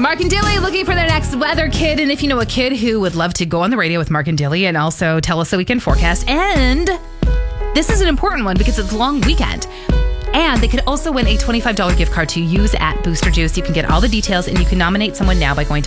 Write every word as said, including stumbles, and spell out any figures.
Mark and Dilly looking for their next weather kid. And if you know a kid who would love to go on the radio with Mark and Dilly and also tell us the weekend forecast. And this is an important one because it's a long weekend. And they could also win a twenty-five dollars gift card to use at Booster Juice. You can get all the details and you can nominate someone now by going to